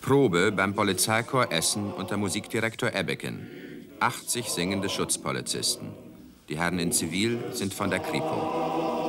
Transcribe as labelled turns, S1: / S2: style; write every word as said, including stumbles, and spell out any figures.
S1: Probe beim Polizeikorps Essen unter Musikdirektor Ebbeken. achtzig singende Schutzpolizisten. Die Herren in Zivil sind von der Kripo.